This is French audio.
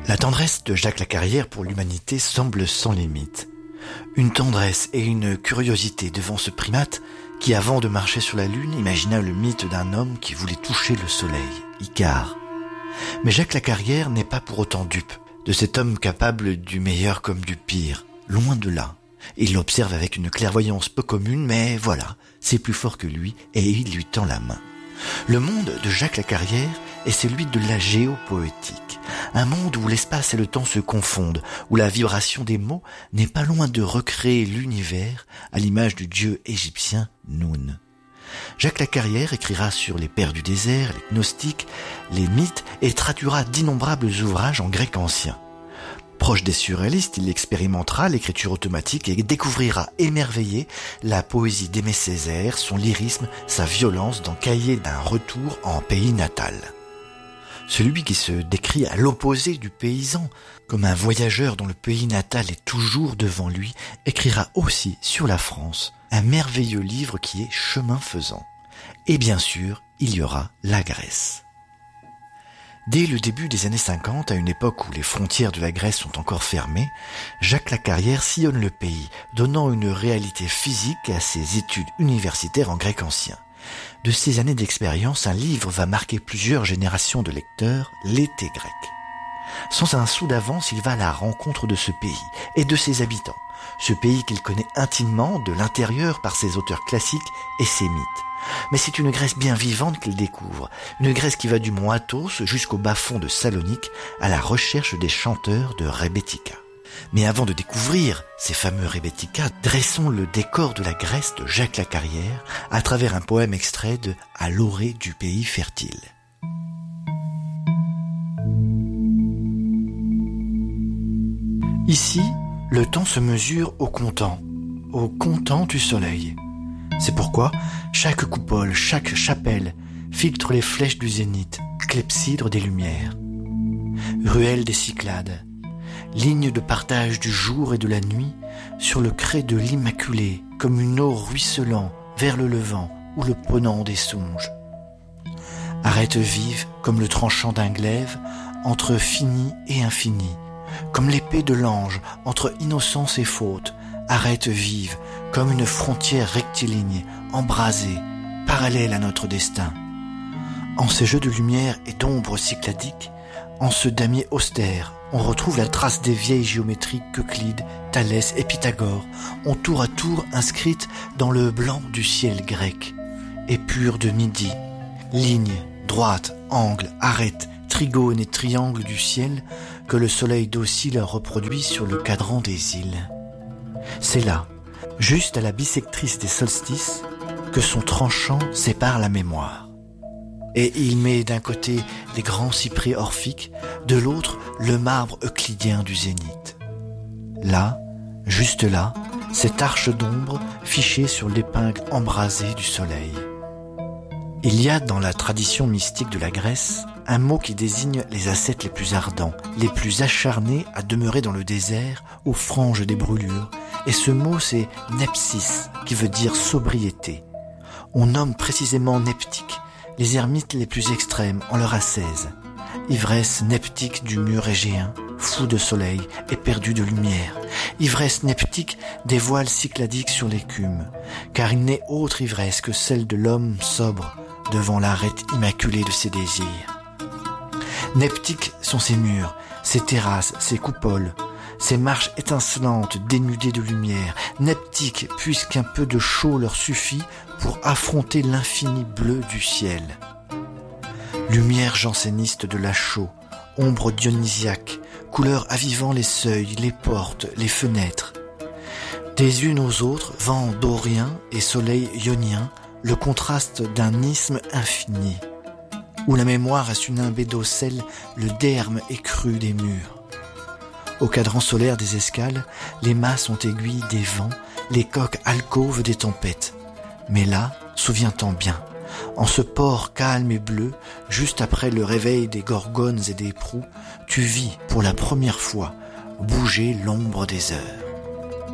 La tendresse de Jacques Lacarrière pour l'humanité semble sans limite. Une tendresse et une curiosité devant ce primate qui, avant de marcher sur la Lune, imagina le mythe d'un homme qui voulait toucher le soleil, Icare. Mais Jacques Lacarrière n'est pas pour autant dupe de cet homme capable du meilleur comme du pire. Loin de là. Il l'observe avec une clairvoyance peu commune, mais voilà, c'est plus fort que lui et il lui tend la main. Le monde de Jacques Lacarrière est celui de la géopoétique. Un monde où l'espace et le temps se confondent, où la vibration des mots n'est pas loin de recréer l'univers à l'image du dieu égyptien Noun. Jacques Lacarrière écrira sur les pères du désert, les gnostiques, les mythes et traduira d'innombrables ouvrages en grec ancien. Proche des surréalistes, il expérimentera l'écriture automatique et découvrira émerveillé la poésie d'Aimé Césaire, son lyrisme, sa violence dans Cahiers d'un retour en pays natal. Celui qui se décrit à l'opposé du paysan, comme un voyageur dont le pays natal est toujours devant lui, écrira aussi sur la France un merveilleux livre qui est Chemin faisant. Et bien sûr, il y aura la Grèce. Dès le début des années 50, à une époque où les frontières de la Grèce sont encore fermées, Jacques Lacarrière sillonne le pays, donnant une réalité physique à ses études universitaires en grec ancien. De ces années d'expérience, un livre va marquer plusieurs générations de lecteurs, L'été grec. Sans un sou d'avance, il va à la rencontre de ce pays et de ses habitants. Ce pays qu'il connaît intimement de l'intérieur par ses auteurs classiques et ses mythes. Mais c'est une Grèce bien vivante qu'il découvre, une Grèce qui va du mont Athos jusqu'au bas-fond de Salonique à la recherche des chanteurs de Rebettika. Mais avant de découvrir ces fameux Rebettika, dressons le décor de la Grèce de Jacques Lacarrière à travers un poème extrait de « À l'orée du pays fertile ». Ici, le temps se mesure au comptant du soleil. C'est pourquoi chaque coupole, chaque chapelle filtre les flèches du zénith, clepsydre des lumières. Ruelle des Cyclades, ligne de partage du jour et de la nuit sur le crêt de l'Immaculée, comme une eau ruisselant vers le levant ou le ponant des songes. Arête vive comme le tranchant d'un glaive entre fini et infini, comme l'épée de l'ange entre innocence et faute, arête vive comme une frontière rectiligne, embrasée, parallèle à notre destin. En ces jeux de lumière et d'ombre cycladiques, en ce damier austère, on retrouve la trace des vieilles géométries qu'Euclide, Thalès et Pythagore ont tour à tour inscrites dans le blanc du ciel grec, épure de midi, lignes, droites, angles, arêtes, trigones et triangles du ciel que le soleil docile reproduit sur le cadran des îles. C'est là, juste à la bissectrice des solstices, que son tranchant sépare la mémoire. Et il met d'un côté les grands cyprès orphiques, de l'autre le marbre euclidien du zénith. Là, juste là, cette arche d'ombre fichée sur l'épingle embrasée du soleil. Il y a dans la tradition mystique de la Grèce un mot qui désigne les ascètes les plus ardents, les plus acharnés à demeurer dans le désert, aux franges des brûlures, et ce mot c'est nepsis, qui veut dire sobriété. On nomme précisément neptiques les ermites les plus extrêmes en leur ascèse, ivresse neptique du mur égéen, fou de soleil et perdu de lumière, ivresse neptique des voiles cycladiques sur l'écume, car il n'est autre ivresse que celle de l'homme sobre devant l'arête immaculée de ses désirs. Neptiques sont ces murs, ces terrasses, ces coupoles, ces marches étincelantes dénudées de lumière, neptiques puisqu'un peu de chaud leur suffit pour affronter l'infini bleu du ciel. Lumière janséniste de la chaux, ombre dionysiaque, couleur avivant les seuils, les portes, les fenêtres. Des unes aux autres, vent dorien et soleil ionien, le contraste d'un isthme infini, où la mémoire a su nimber d'eau sel le derme écru des murs. Au cadran solaire des escales, les mâts sont aiguilles des vents, les coques alcôves des tempêtes. Mais là, souviens-t'en bien, en ce port calme et bleu, juste après le réveil des gorgones et des proue, tu vis pour la première fois bouger l'ombre des heures.